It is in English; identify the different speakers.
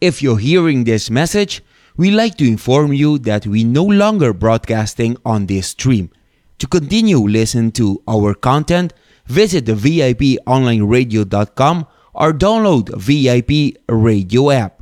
Speaker 1: If you're hearing this message, we like to inform you that we no longer broadcasting on this stream. To continue listening to our content, visit the VIPonlineradio.com or download VIP Radio app.